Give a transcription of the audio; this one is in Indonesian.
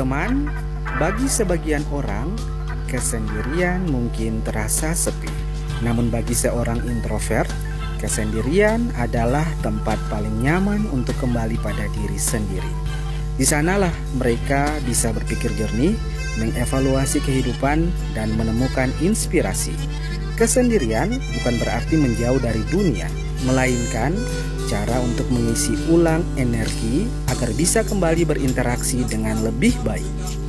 Teman-teman, bagi sebagian orang, kesendirian mungkin terasa sepi. Namun bagi seorang introvert, kesendirian adalah tempat paling nyaman untuk kembali pada diri sendiri. Di sanalah mereka bisa berpikir jernih, mengevaluasi kehidupan, dan menemukan inspirasi. Kesendirian bukan berarti menjauh dari dunia, melainkan cara untuk mengisi ulang energi agar bisa kembali berinteraksi dengan lebih baik.